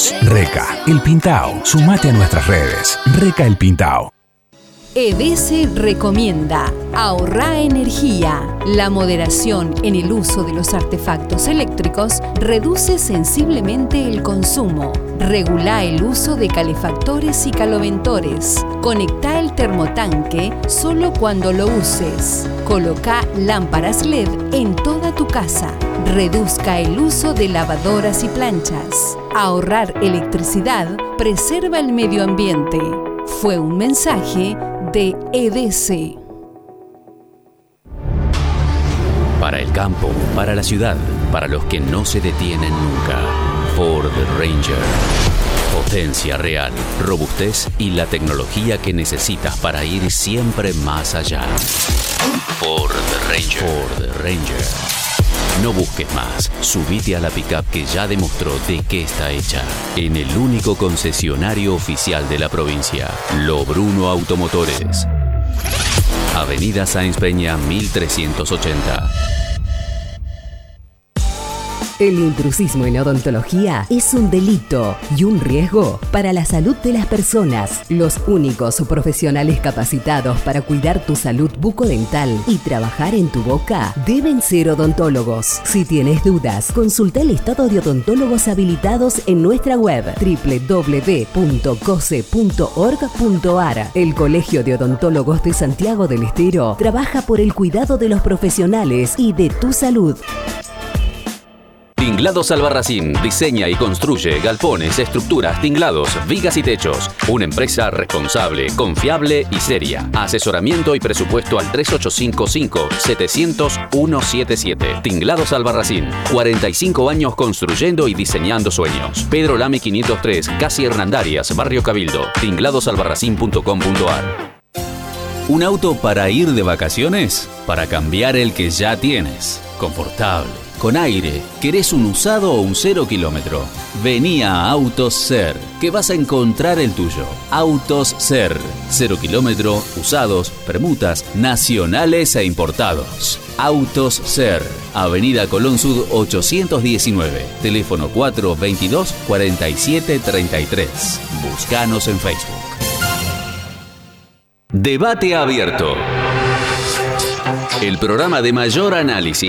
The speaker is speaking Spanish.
Juntos. Reca, El Pintao. Sumate a nuestras redes. Reca El Pintao. EDESE recomienda: ahorra energía. La moderación en el uso de los artefactos eléctricos reduce sensiblemente el consumo. Regula el uso de calefactores y caloventores. Conecta el termotanque solo cuando lo uses. Coloca lámparas LED en toda tu casa. Reduzca el uso de lavadoras y planchas. Ahorrar electricidad preserva el medio ambiente. Fue un mensaje de EDESE. Para el campo, para la ciudad, para los que no se detienen nunca. Ford Ranger. Potencia real, robustez y la tecnología que necesitas para ir siempre más allá. Ford Ranger. Ford Ranger. No busques más. Subite a la pickup que ya demostró de qué está hecha. En el único concesionario oficial de la provincia, Lobruno Automotores. Avenida Sáenz Peña 1380. El intrusismo en odontología es un delito y un riesgo para la salud de las personas. Los únicos profesionales capacitados para cuidar tu salud bucodental y trabajar en tu boca deben ser odontólogos. Si tienes dudas, consulta el listado de odontólogos habilitados en nuestra web www.cose.org.ar. El Colegio de Odontólogos de Santiago del Estero trabaja por el cuidado de los profesionales y de tu salud. Tinglados Albarracín diseña y construye galpones, estructuras, tinglados, vigas y techos. Una empresa responsable, confiable y seria. Asesoramiento y presupuesto al 3855-700-177. Tinglados Albarracín. 45 años construyendo y diseñando sueños. Pedro Lamy 503, Casi Hernandarias, Barrio Cabildo. tingladosalbarracín.com.ar. ¿Un auto para ir de vacaciones? Para cambiar el que ya tienes. Confortable, con aire. ¿Querés un usado o un 0 kilómetro? Vení a Autos Ser, que vas a encontrar el tuyo. Autos Ser. 0 kilómetro, usados, permutas, nacionales e importados. Autos Ser. Avenida Colón Sud 819. Teléfono 422-4733. Búscanos en Facebook. Debate Abierto. El programa de mayor análisis,